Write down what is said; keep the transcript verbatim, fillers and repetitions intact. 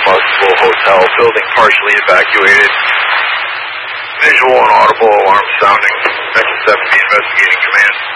Barnstable Hotel. Building partially evacuated. Visual and audible alarm sounding. Section seventeen investigating command.